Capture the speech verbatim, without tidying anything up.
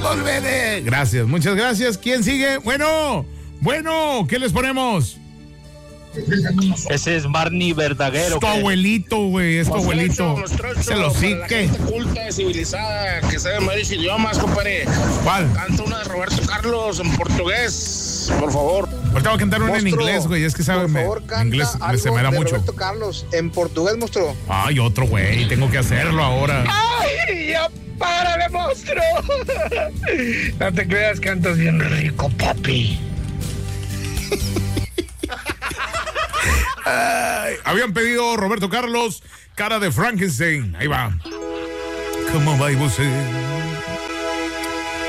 volveré. Gracias, muchas gracias. ¿Quién sigue? Bueno, bueno, ¿qué les ponemos? Ese es Barney Verdaguer. Es tu abuelito, güey, es tu abuelito. Se lo sí que. Culta, civilizada, que sabe varios idiomas, compadre. ¿Cuál? Canta una de Roberto Carlos en portugués, por favor. Ahorita voy a cantar una en Monstruo, inglés, güey, es que sabe, por me- favor, canta inglés me- algo se me da de mucho. Roberto Carlos en portugués, monstruo. Ay, otro, güey, tengo que hacerlo ahora. ¡Ay, ya párale, monstruo! No te creas, cantas bien rico, papi. Ay, habían pedido Roberto Carlos, cara de Frankenstein. Ahí va. ¿Cómo va você?